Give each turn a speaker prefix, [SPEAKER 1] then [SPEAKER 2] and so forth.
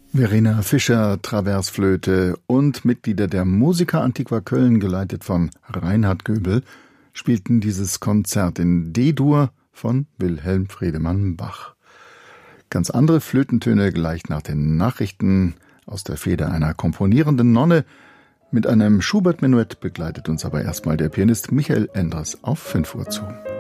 [SPEAKER 1] Verena Fischer, Traversflöte und Mitglieder der Musica Antiqua Köln, geleitet von Reinhard Göbel, spielten dieses Konzert in D-Dur von Wilhelm Friedemann Bach. Ganz andere Flötentöne gleich nach den Nachrichten aus der Feder einer komponierenden Nonne. Mit einem Schubert-Menuett begleitet uns aber erstmal der Pianist Michael Endres auf 5 Uhr zu.